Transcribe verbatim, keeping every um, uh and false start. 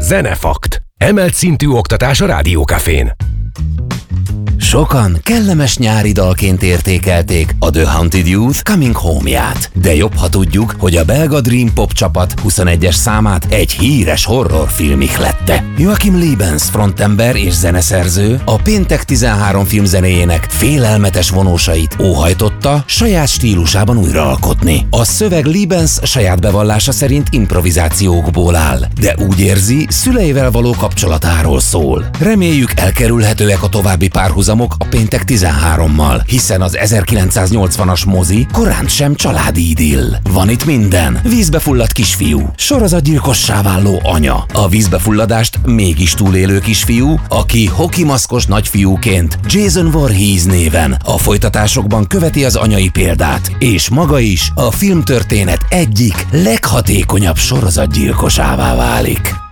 Zenefakt. Emelt szintű oktatás a Rádiókafén. Sokan kellemes nyári dalként értékelték a The Haunted Youth Coming Home-ját. De jobb, ha tudjuk, hogy a belga Dream Pop csapat huszonegyes számát egy híres horrorfilm ihlette. Joachim Liebens frontember és zeneszerző a Péntek tizenhárom filmzenéjének félelmetes vonósait óhajtotta saját stílusában újraalkotni. A szöveg Liebens saját bevallása szerint improvizációkból áll, de úgy érzi, szüleivel való kapcsolatáról szól. Reméljük, elkerülhetőek a további párhuzamok a Péntek tizenhárommal, hiszen az ezerkilencszáznyolcvanas mozi korán sem családi idill. Van itt minden. Vízbe fulladt kisfiú, sorozatgyilkossá váló anya, a vízbefulladást mégis túlélő kisfiú, aki hokimaszkos nagyfiúként Jason Voorhees néven a folytatásokban követi az anyai példát, és maga is a filmtörténet egyik leghatékonyabb sorozatgyilkosává válik.